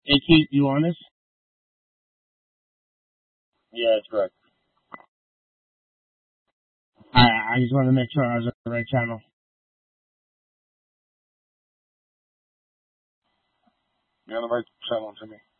Hey, Keith, you on this? Yeah, that's correct. I just wanted to make sure I was on the right channel. You're on the right channel, Jimmy.